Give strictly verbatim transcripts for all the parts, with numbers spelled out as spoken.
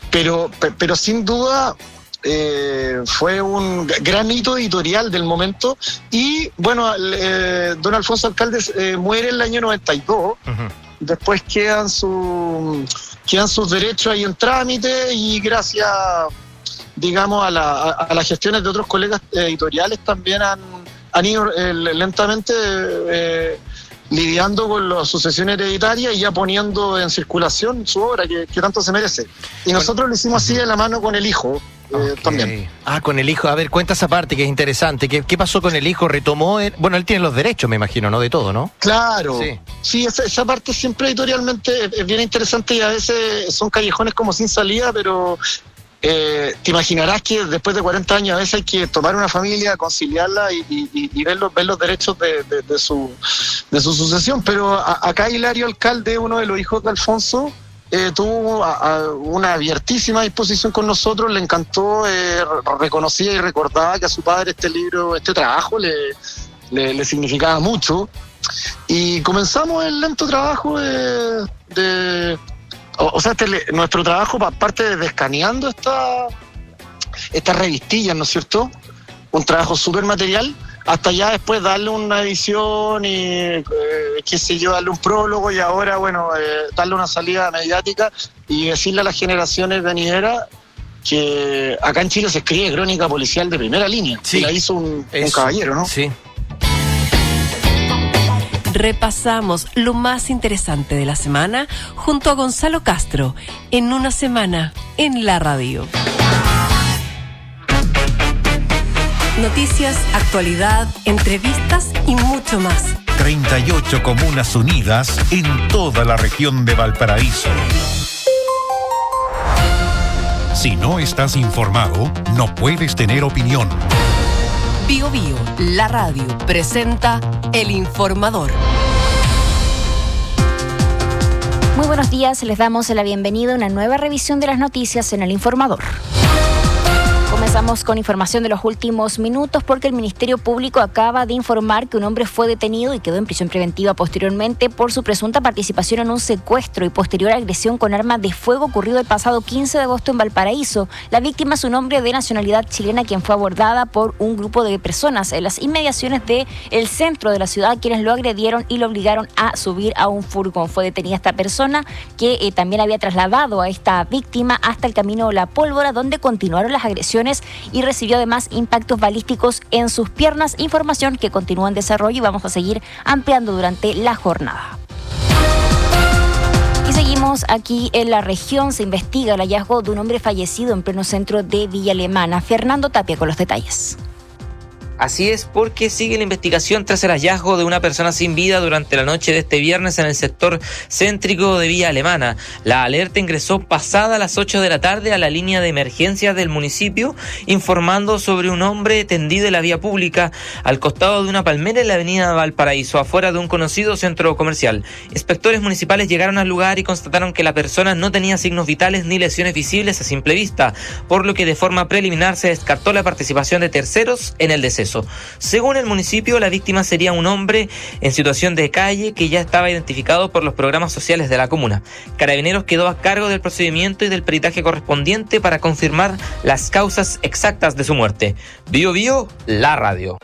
pero, pero sin duda eh, fue un gran hito editorial del momento. Y bueno, eh, don Alfonso Alcalde eh, muere en el año noventa y dos. Uh-huh. Después quedan, su, quedan sus derechos ahí en trámite, y gracias, digamos, a, la, a, a las gestiones de otros colegas editoriales también han, han ido eh, lentamente eh, lidiando con la sucesión hereditaria y ya poniendo en circulación su obra que, que tanto se merece. Y nosotros bueno, lo hicimos así de la mano con el hijo. Eh, okay. También. Ah, con el hijo. A ver, cuenta esa parte que es interesante. ¿Qué, qué pasó con el hijo? ¿Retomó? El... Bueno, él tiene los derechos, me imagino, ¿no? De todo, ¿no? Claro. Sí, sí esa, esa parte siempre editorialmente es, es bien interesante, y a veces son callejones como sin salida, pero eh, te imaginarás que después de cuarenta años a veces hay que tomar una familia, conciliarla y, y, y ver, los, ver los derechos de, de, de, su, de su sucesión. Pero a, acá Hilario Alcalde, uno de los hijos de Alfonso, Eh, tuvo a, a una abiertísima disposición con nosotros, le encantó, eh, reconocía y recordaba que a su padre este libro, este trabajo le, le, le significaba mucho, y comenzamos el lento trabajo de, de o, o sea, este, nuestro trabajo, aparte de escaneando esta, estas revistillas, ¿no es cierto? Un trabajo súper material, hasta ya después darle una edición y, eh, qué sé yo, darle un prólogo, y ahora, bueno, eh, darle una salida mediática y decirle a las generaciones venideras que acá en Chile se escribe crónica policial de primera línea. Sí, y la hizo un, un caballero, ¿no? Sí. Repasamos lo más interesante de la semana junto a Gonzalo Castro en Una Semana en la Radio. Noticias, actualidad, entrevistas y mucho más. treinta y ocho comunas unidas en toda la región de Valparaíso. Si no estás informado, no puedes tener opinión. Bio Bio, la radio, presenta El Informador. Muy buenos días, les damos la bienvenida a una nueva revisión de las noticias en El Informador. Comenzamos con información de los últimos minutos, porque el Ministerio Público acaba de informar que un hombre fue detenido y quedó en prisión preventiva posteriormente por su presunta participación en un secuestro y posterior agresión con arma de fuego ocurrido el pasado quince de agosto en Valparaíso. La víctima es un hombre de nacionalidad chilena, quien fue abordada por un grupo de personas en las inmediaciones del centro de la ciudad, quienes lo agredieron y lo obligaron a subir a un furgón. Fue detenida esta persona, que eh, también había trasladado a esta víctima hasta el camino La Pólvora, donde continuaron las agresiones y recibió además impactos balísticos en sus piernas, información que continúa en desarrollo y vamos a seguir ampliando durante la jornada. Y seguimos aquí en la región. Se investiga el hallazgo de un hombre fallecido en pleno centro de Villa Alemana. Fernando Tapia con los detalles. Así es, porque sigue la investigación tras el hallazgo de una persona sin vida durante la noche de este viernes en el sector céntrico de Villa Alemana. La alerta ingresó pasada las ocho de la tarde a la línea de emergencias del municipio, informando sobre un hombre tendido en la vía pública al costado de una palmera en la avenida Valparaíso, afuera de un conocido centro comercial. Inspectores municipales llegaron al lugar y constataron que la persona no tenía signos vitales ni lesiones visibles a simple vista, por lo que de forma preliminar se descartó la participación de terceros en el deceso. Según el municipio, la víctima sería un hombre en situación de calle que ya estaba identificado por los programas sociales de la comuna. Carabineros quedó a cargo del procedimiento y del peritaje correspondiente para confirmar las causas exactas de su muerte. Bio Bio, la radio.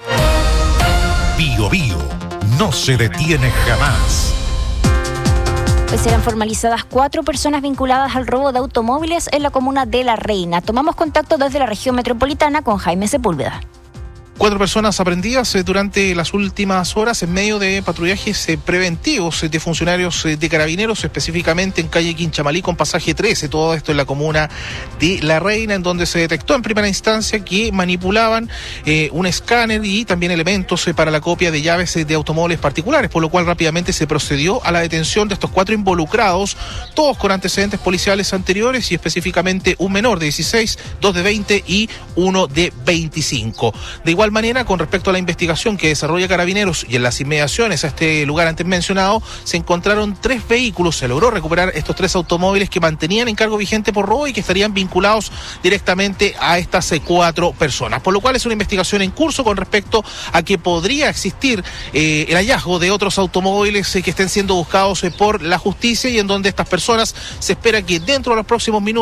Bio Bio, no se detiene jamás. Pues serán formalizadas cuatro personas vinculadas al robo de automóviles en la comuna de La Reina. Tomamos contacto desde la región metropolitana con Jaime Sepúlveda. Cuatro personas aprendidas eh, durante las últimas horas en medio de patrullajes eh, preventivos eh, de funcionarios eh, de Carabineros, específicamente en calle Quinchamalí con pasaje trece, todo esto en la comuna de La Reina, en donde se detectó en primera instancia que manipulaban eh, un escáner y también elementos eh, para la copia de llaves eh, de automóviles particulares, por lo cual rápidamente se procedió a la detención de estos cuatro involucrados, todos con antecedentes policiales anteriores, y específicamente un menor de dieciséis, dos de veinte y uno de veinticinco. De igual manera, con respecto a la investigación que desarrolla Carabineros y en las inmediaciones a este lugar antes mencionado, se encontraron tres vehículos. Se logró recuperar estos tres automóviles que mantenían encargo vigente por robo y que estarían vinculados directamente a estas cuatro personas, por lo cual es una investigación en curso con respecto a que podría existir eh, el hallazgo de otros automóviles eh, que estén siendo buscados eh, por la justicia, y en donde estas personas se espera que dentro de los próximos minutos